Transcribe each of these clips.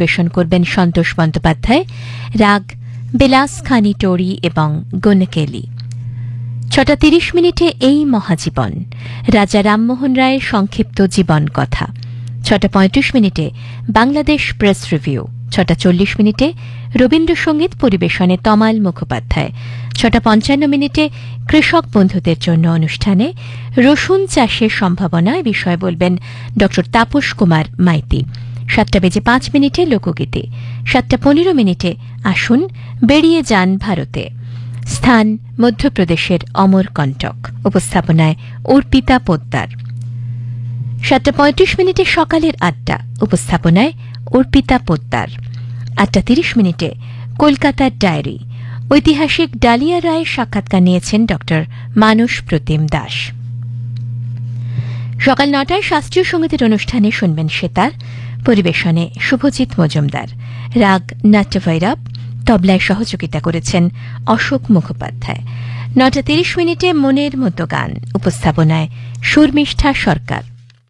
পরিবেশন করবেন সন্তোষ বন্দ্যোপাধ্যায়, রাগ বিলাস খানি টোড়ি এবং গুনকেলি। 6:30 এই মহাজীবন, রাজা রামমোহন রায়ের সংক্ষিপ্ত জীবন কথা। 6:35 বাংলাদেশ প্রেস রিভিউ। 6:40 রবীন্দ্রসঙ্গীত পরিবেশনে তমাল মুখোপাধ্যায়। 6:55 কৃষক বন্ধুদের জন্য অনুষ্ঠানে রসুন চাষের সম্ভাবনা বিষয়ে বলবেন ড তাপস কুমার মাইতি। 7:05 লোকগীতি। 7:15 আসুন বেরিয়ে যান ভারতে। স্থান মধ্যপ্রদেশের অমরকণ্টক। উপস্থাপনায় অর্পিতা পোদ্দার। 7:35 সকালের আড্ডা। উপস্থাপনায় অর্পিতা পোদ্দার। 8:30 কলকাতার ডায়েরি। ঐতিহাসিক ডালিয়া রায়ের সাক্ষাৎকার নিয়েছেন ড মানস প্রতিম দাস। সকাল 9টায় শাস্ত্রীয় সঙ্গীতের অনুষ্ঠানে শুনবেন সেতার, পরিবেশনে শুভজিৎ মজুমদার। রাগ নাট্যভৈরব, তবলায় সহযোগিতা করেছেন অশোক মুখোপাধ্যায়। 9:30 মনের মতো গান। উপস্থাপনায় শর্মিষ্ঠা সরকার।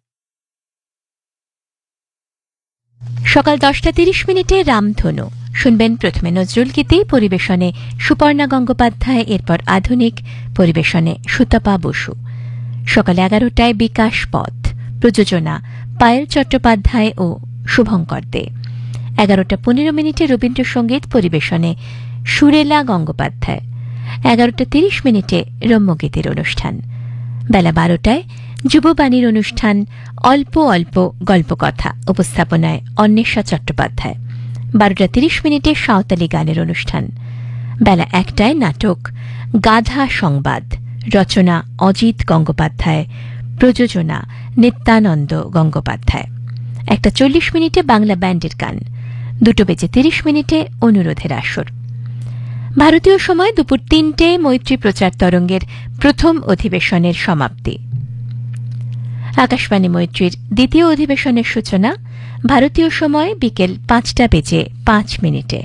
সকাল 10:30 রামধনু। শুনবেন প্রথমে নজরুল গীতি, পরিবেশনে সুপর্ণা গঙ্গোপাধ্যায়, এরপর আধুনিক, পরিবেশনে সুতপা বসু। সকাল 11টায় বিকাশ পথ। প্রযোজনা পায়েল চট্টোপাধ্যায় ও শুভঙ্কর দে। 11:15 রবীন্দ্রসঙ্গীত, পরিবেশনে সুরেলা গঙ্গোপাধ্যায়। 11:30 রম্যগীতির অনুষ্ঠান। বেলা 12টায় যুববাণীর অনুষ্ঠান অল্প অল্প গল্পকথা। উপস্থাপনায় অন্বেষা চট্টোপাধ্যায়। 12:30 সাঁওতালি গানের অনুষ্ঠান। বেলা 1টায় নাটক গাধা সংবাদ। রচনা অজিত গঙ্গোপাধ্যায়, প্রযোজনা নিত্যানন্দ গঙ্গোপাধ্যায়। 1:40 বাংলা ব্যান্ডের গান। 2:30 অনুরোধের আসর। ভারতীয় সময় দুপুর 3টে মৈত্রী প্রচার তরঙ্গের প্রথম অধিবেশনের সমাপ্তি। আকাশবাণী মৈত্রীর দ্বিতীয় অধিবেশনের সূচনা ভারতীয় সময় বিকেল 5:05।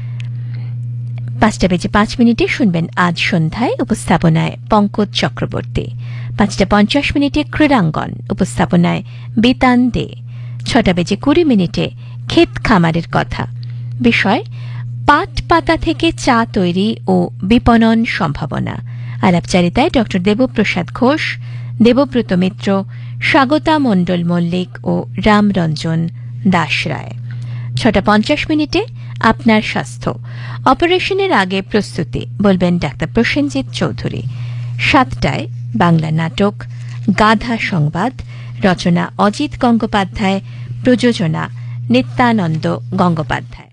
5:05 শুনবেন আজ সন্ধ্যায়। উপস্থাপনায় পঙ্কজ চক্রবর্তী। 5:50 ক্রীড়াঙ্গন। উপস্থাপনায় বিতান দে। 6:20 ক্ষেত খামারের কথা। বিষয় পাট পাতা থেকে চা তৈরি ও বিপণন সম্ভাবনা। আলাপচারিতায় ড দেবপ্রসাদ ঘোষ, দেবব্রত মিত্র, স্বাগতা মণ্ডল মল্লিক ও রামরঞ্জন দাস রায়। 6:50 আপনার স্বাস্থ্য। অপারেশনের আগে প্রস্তুতি, বলবেন ডাক্তার প্রসেনজিৎ চৌধুরী। 7টায় বাংলা নাটক গাধা সংবাদ। রচনা অজিত গঙ্গোপাধ্যায়, প্রযোজনা নিত্যানন্দ গঙ্গোপাধ্যায়।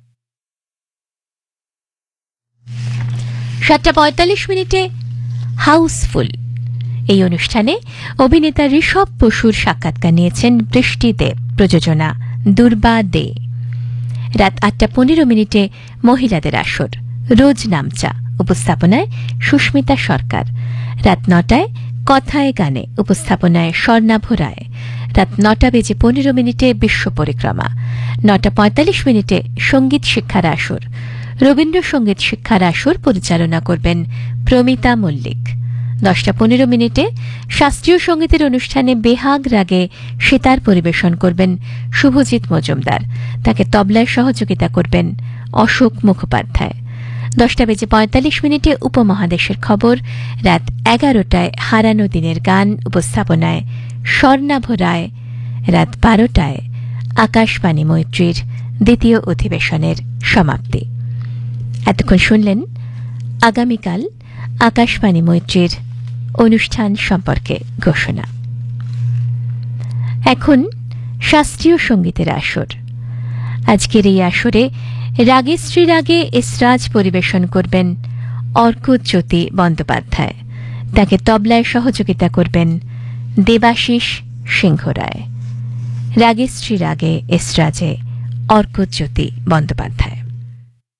7:45 হাউসফুল। এই অনুষ্ঠানে অভিনেতা ঋষভ বসুর সাক্ষাৎকার নিয়েছেন বৃষ্টি দেব। প্রযোজনা দুর্বা দে। রাত 8:15 মহিলাদের আসর রোজ নামচা। উপস্থাপনায় সুস্মিতা সরকার। রাত 9টায় কথায় গানে। উপস্থাপনায় স্বর্ণাভ রায়। রাত 9:15 বিশ্ব পরিক্রমা। 9:45 সঙ্গীত শিক্ষার আসর। রবীন্দ্রসঙ্গীত শিক্ষার আসর পরিচালনা করবেন প্রমিতা মল্লিক। 10:15 শাস্ত্রীয় সঙ্গীতের অনুষ্ঠানে বেহাগ রাগে সেতার পরিবেশন করবেন শুভজিৎ মজুমদার। তাকে তবলায় সহযোগিতা করবেন অশোক মুখোপাধ্যায়। 10:45 উপমহাদেশের খবর। রাত 11টায় হারানো দিনের গান। উপস্থাপনায় স্বর্ণাভ রায়। রাত 12টায় আকাশবাণী মৈত্রীর দ্বিতীয় অধিবেশনের সমাপ্তি। এতক্ষণ শুনলেন আগামীকাল আকাশবাণী মৈত্রীর অনুষ্ঠান সম্পর্কে ঘোষণা। এখন শাস্ত্রীয় সঙ্গীতের আসর। আজকের এই আসরে রাগে শ্রীরাগে এসরাজ পরিবেশন করবেন অর্কজ্যোতি বন্দ্যোপাধ্যায়। তাকে তবলায় সহযোগিতা করবেন দেবাশিস সিংহ রায়। রাগে শ্রীরাগে এসরাজে অর্কজ্যোতি বন্দ্যোপাধ্যায়।